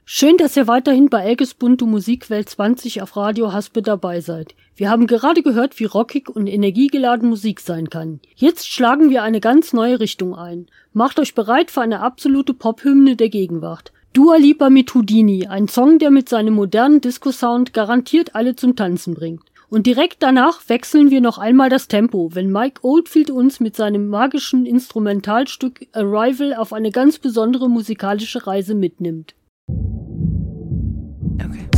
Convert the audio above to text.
Schön, dass ihr weiterhin bei Elges Bunte Musikwelt 20 auf Radio Haspe dabei seid. Wir haben gerade gehört, wie rockig und energiegeladen Musik sein kann. Jetzt schlagen wir eine ganz neue Richtung ein. Macht euch bereit für eine absolute Pop-Hymne der Gegenwart. Dua Lipa mit Houdini, ein Song, der mit seinem modernen Disco-Sound garantiert alle zum Tanzen bringt. Und direkt danach wechseln wir noch einmal das Tempo, wenn Mike Oldfield uns mit seinem magischen Instrumentalstück Arrival auf eine ganz besondere musikalische Reise mitnimmt. Okay.